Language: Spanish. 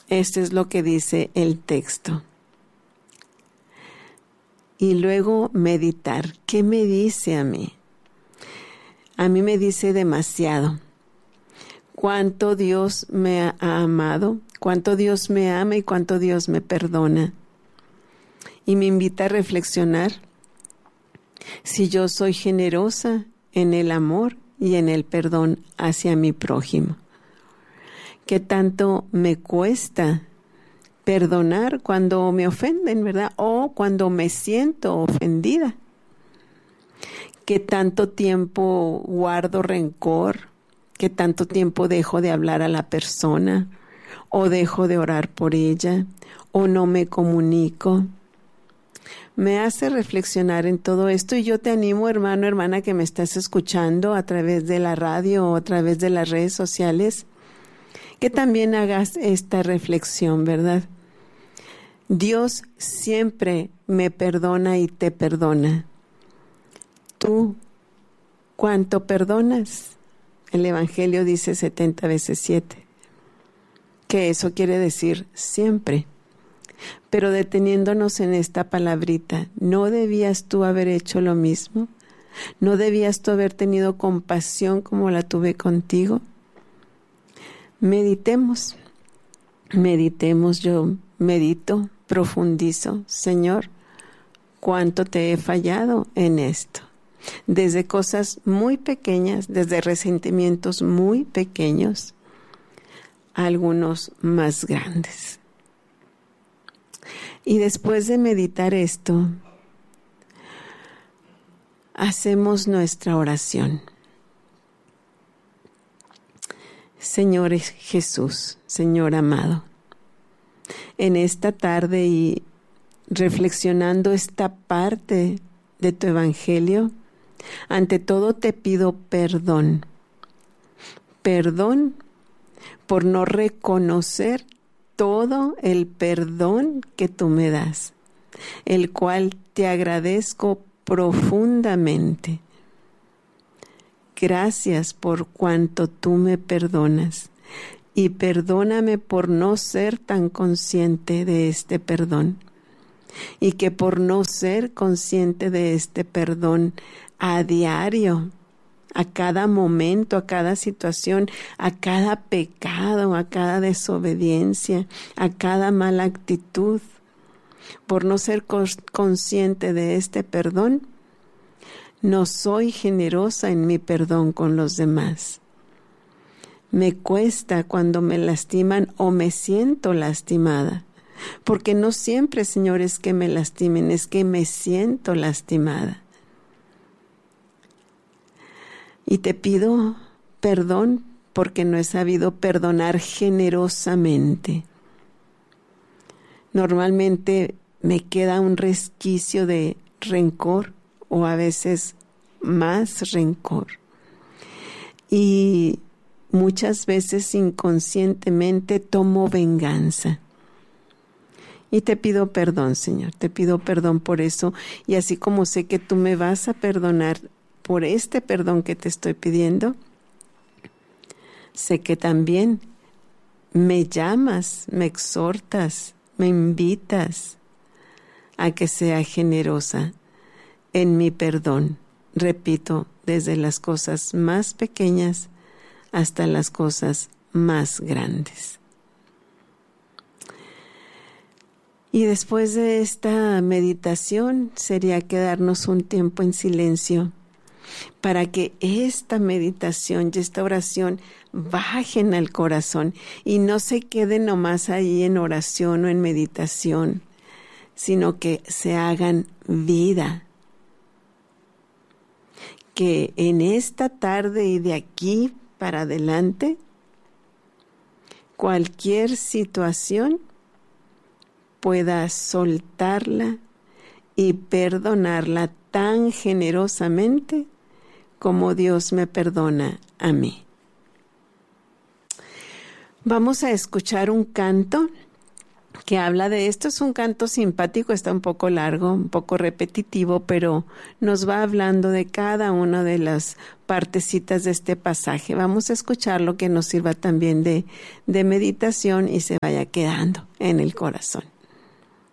Esto es lo que dice el texto. Y luego meditar. ¿Qué me dice a mí? A mí me dice demasiado. Cuánto Dios me ha amado, cuánto Dios me ama y cuánto Dios me perdona. Y me invita a reflexionar si yo soy generosa en el amor y en el perdón hacia mi prójimo. ¿Qué tanto me cuesta perdonar cuando me ofenden, verdad? O cuando me siento ofendida. ¿Qué tanto tiempo guardo rencor? ¿Qué tanto tiempo dejo de hablar a la persona? ¿O dejo de orar por ella? ¿O no me comunico? Me hace reflexionar en todo esto y yo te animo, hermano, hermana, que me estás escuchando a través de la radio o a través de las redes sociales, que también hagas esta reflexión, ¿verdad? Dios siempre me perdona y te perdona. ¿Tú cuánto perdonas? El Evangelio dice 70 veces 7, que eso quiere decir siempre. Pero deteniéndonos en esta palabrita, ¿no debías tú haber hecho lo mismo? ¿No debías tú haber tenido compasión como la tuve contigo? Meditemos, yo medito, profundizo. Señor, ¿cuánto te he fallado en esto? Desde cosas muy pequeñas, desde resentimientos muy pequeños, a algunos más grandes. Y después de meditar esto, hacemos nuestra oración. Señor Jesús, Señor amado, en esta tarde y reflexionando esta parte de tu Evangelio, ante todo te pido perdón. Perdón por no reconocer todo el perdón que tú me das, el cual te agradezco profundamente. Gracias por cuanto tú me perdonas y perdóname por no ser tan consciente de este perdón y que por no ser consciente de este perdón a diario, a cada momento, a cada situación, a cada pecado, a cada desobediencia, a cada mala actitud. Por no ser consciente de este perdón, no soy generosa en mi perdón con los demás. Me cuesta cuando me lastiman o me siento lastimada, porque no siempre, Señor, es que me lastimen, es que me siento lastimada. Y te pido perdón porque no he sabido perdonar generosamente. Normalmente me queda un resquicio de rencor o a veces más rencor. Y muchas veces inconscientemente tomo venganza. Y te pido perdón, Señor, te pido perdón por eso. Y así como sé que tú me vas a perdonar por este perdón que te estoy pidiendo, sé que también me llamas, me exhortas, me invitas a que sea generosa en mi perdón. Repito, desde las cosas más pequeñas hasta las cosas más grandes. Y después de esta meditación sería quedarnos un tiempo en silencio para que esta meditación y esta oración bajen al corazón y no se queden nomás ahí en oración o en meditación, sino que se hagan vida. Que en esta tarde y de aquí para adelante, cualquier situación pueda soltarla y perdonarla tan generosamente como Dios me perdona a mí. Vamos a escuchar un canto que habla de esto. Es un canto simpático, está un poco largo, un poco repetitivo, pero nos va hablando de cada una de las partecitas de este pasaje. Vamos a escucharlo, que nos sirva también de meditación y se vaya quedando en el corazón.